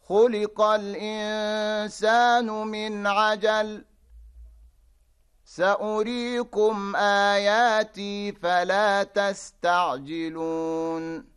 خلق الإنسان من عجل سأريكم آياتي فلا تستعجلون